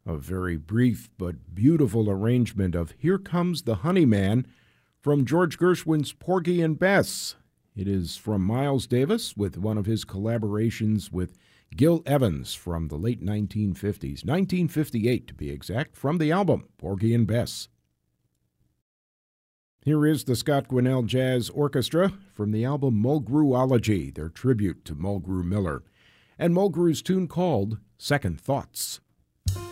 A very brief but beautiful arrangement of Here Comes the Honey Man from George Gershwin's Porgy and Bess. It is from Miles Davis with one of his collaborations with Gil Evans from the late 1950s, 1958 to be exact, from the album Porgy and Bess. Here is the Scott Gwinnell Jazz Orchestra from the album Mulgrewology, their tribute to Mulgrew Miller, and Mulgrew's tune called Second Thoughts.